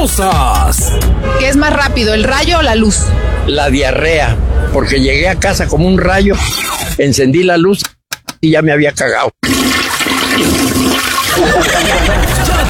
¿Qué es más rápido, el rayo o la luz? La diarrea, porque llegué a casa como un rayo, encendí la luz y ya me había cagado.